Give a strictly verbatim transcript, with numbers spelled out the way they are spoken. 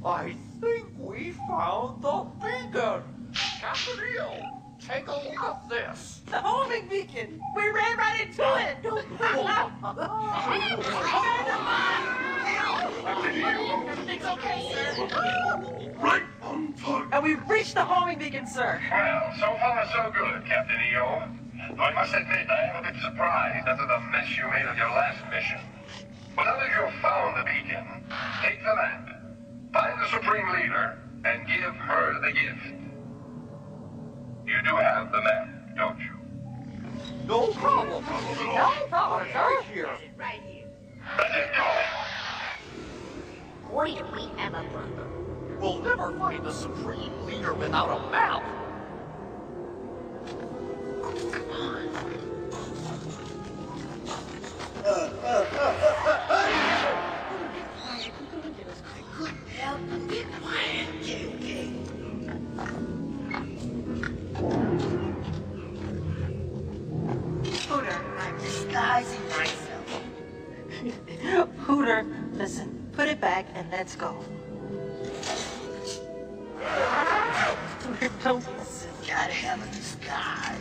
I think we found the beacon. Captain EO, take a look at this. The homing beacon! We ran right into it! Everything's okay, sir. Right on target. And we've reached the homing beacon, sir. Well, so far so good, Captain E O. Though I must admit I am a bit surprised after the mess you made of your last mission. But now that you've found the beacon, take the map, find the Supreme Leader, and give her the gift. You do have the map, don't you? No problem. No problem, sir. Right here. Right here. That's it, go. Boy, do we have a problem. We'll never find the Supreme Leader without a map. Hooter. I'm disguising myself. Hooter, listen. Put it back and let's go. Hooter, don't listen. Gotta have a disguise.